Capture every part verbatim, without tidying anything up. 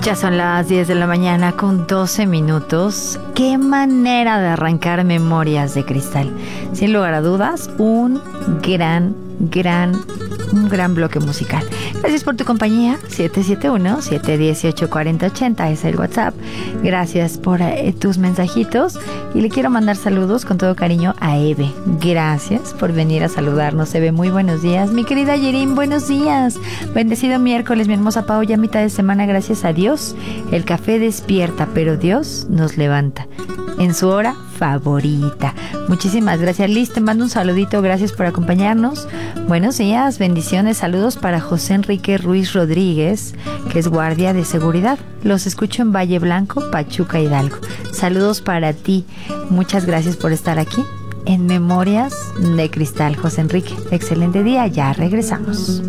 Ya son las diez de la mañana con doce minutos. Qué manera de arrancar Memorias de Cristal. Sin lugar a dudas, un gran, gran, un gran bloque musical. Gracias por tu compañía. siete siete uno, siete uno ocho, cuatro cero ocho cero es el WhatsApp. Gracias por eh, tus mensajitos. Y le quiero mandar saludos con todo cariño a Eve. Gracias por venir a saludarnos, Eve. Muy buenos días. Mi querida Yerim, buenos días. Bendecido miércoles, mi hermosa Pau. Ya mitad de semana, gracias a Dios. El café despierta, pero Dios nos levanta en su hora favorita. Muchísimas gracias, Liz. Te mando un saludito. Gracias por acompañarnos. Buenos días, bendiciones. Saludos para José Enrique Ruiz Rodríguez, que es guardia de seguridad. Los escucho en Valle Blanco, Pachuca, Hidalgo. Saludos para ti. Muchas gracias por estar aquí en Memorias de Cristal, José Enrique. Excelente día. Ya regresamos.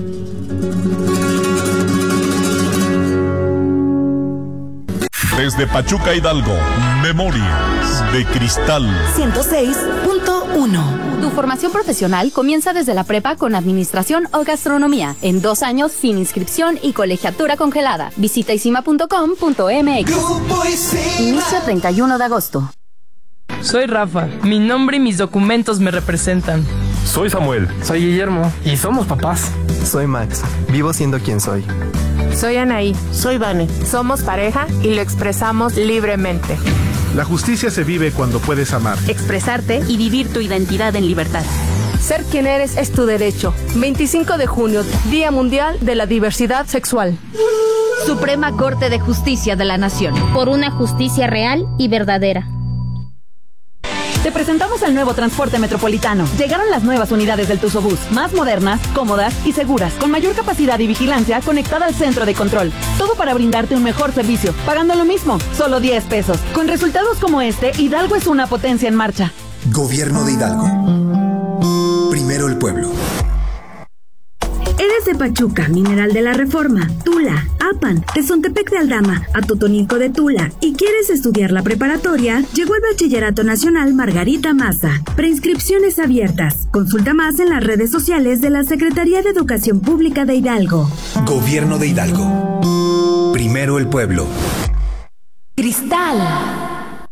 Desde Pachuca, Hidalgo, Memorias de Cristal ciento seis punto uno. Tu formación profesional comienza desde la prepa con administración o gastronomía. En dos años sin inscripción y colegiatura congelada. Visita isima punto com punto m x. Inicio treinta y uno de agosto. Soy Rafa. Mi nombre y mis documentos me representan. Soy Samuel. Soy Guillermo. Y somos papás. Soy Max. Vivo siendo quien soy. Soy Anaí. Soy Vane. Somos pareja y lo expresamos libremente. La justicia se vive cuando puedes amar, expresarte y vivir tu identidad en libertad. Ser quien eres es tu derecho. veinticinco de junio, Día Mundial de la Diversidad Sexual. Suprema Corte de Justicia de la Nación. Por una justicia real y verdadera. Te presentamos el nuevo transporte metropolitano. Llegaron las nuevas unidades del Tuzobús, más modernas, cómodas y seguras, con mayor capacidad y vigilancia conectada al centro de control. Todo para brindarte un mejor servicio, pagando lo mismo, solo diez pesos. Con resultados como este, Hidalgo es una potencia en marcha. Gobierno de Hidalgo. Primero el pueblo. Eres de Pachuca, Mineral de la Reforma, Tula, Apan, Tezontepec de Aldama, Atotonilco de Tula y quieres estudiar la preparatoria, llegó el Bachillerato Nacional Margarita Maza. Preinscripciones abiertas. Consulta más en las redes sociales de la Secretaría de Educación Pública de Hidalgo. Gobierno de Hidalgo. Primero el pueblo. Cristal.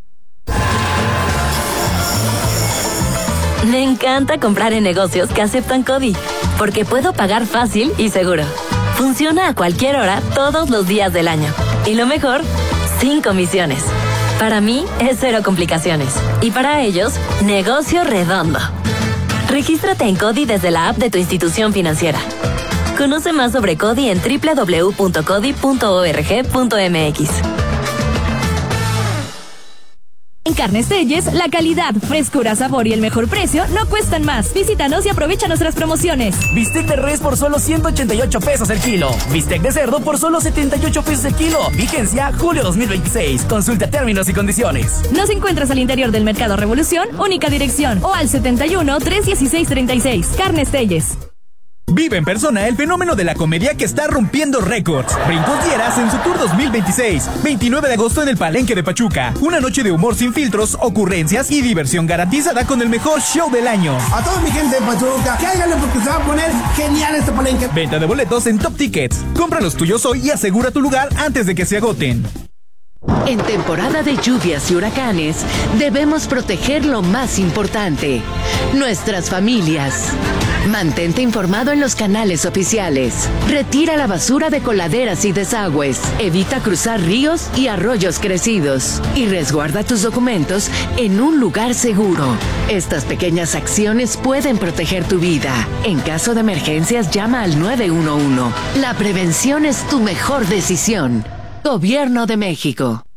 Me encanta comprar en negocios que aceptan CODI, porque puedo pagar fácil y seguro. Funciona a cualquier hora, todos los días del año. Y lo mejor, sin comisiones. Para mí, es cero complicaciones. Y para ellos, negocio redondo. Regístrate en CODI desde la app de tu institución financiera. Conoce más sobre CODI en doble u doble u doble u punto codi punto org punto m x. En Carnes Telles, la calidad, frescura, sabor y el mejor precio no cuestan más. Visítanos y aprovecha nuestras promociones. Bistec de res por solo ciento ochenta y ocho pesos el kilo. Bistec de cerdo por solo setenta y ocho pesos el kilo. Vigencia julio dos mil veintiséis. Consulta términos y condiciones. Nos encuentras al interior del Mercado Revolución, única dirección, o al setenta y uno, trescientos dieciséis, treinta y seis. Carnes Telles. Vive en persona el fenómeno de la comedia que está rompiendo récords. Brincos Dieras en su tour dos mil veintiséis. veintinueve de agosto en el Palenque de Pachuca. Una noche de humor sin filtros, ocurrencias y diversión garantizada con el mejor show del año. A toda mi gente de Pachuca, cáiganle porque se va a poner genial este Palenque. Venta de boletos en Top Tickets. Compra los tuyos hoy y asegura tu lugar antes de que se agoten. En temporada de lluvias y huracanes, debemos proteger lo más importante, nuestras familias. Mantente informado en los canales oficiales. Retira la basura de coladeras y desagües. Evita cruzar ríos y arroyos crecidos. Y resguarda tus documentos en un lugar seguro. Estas pequeñas acciones pueden proteger tu vida. En caso de emergencias, llama al nueve uno uno. La prevención es tu mejor decisión. Gobierno de México.